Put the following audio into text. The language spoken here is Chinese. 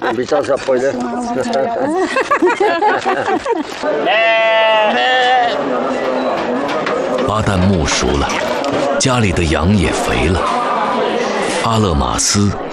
Bisa sa pwede. 巴旦木熟了，家里的羊也肥了。阿勒马斯